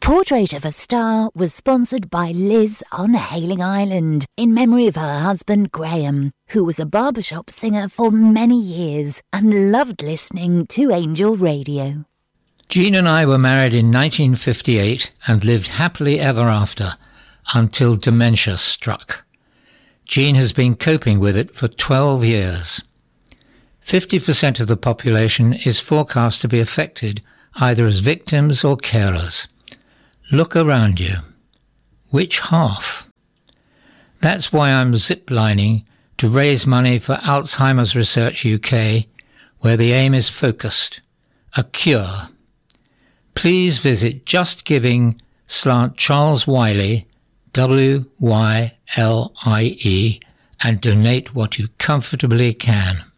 Portrait of a Star was sponsored by Liz on Hailing Island in memory of her husband Graham, who was a barbershop singer for many years and loved listening to Angel Radio. Jean and I were married in 1958 and lived happily ever after until dementia struck. Jean has been coping with it for 12 years. 50% of the population is forecast to be affected either as victims or carers. Look around you. Which half? That's why I'm ziplining to raise money for Alzheimer's Research UK, where the aim is focused, a cure. Please visit JustGiving/Charles Wiley, WYLIE, and donate what you comfortably can.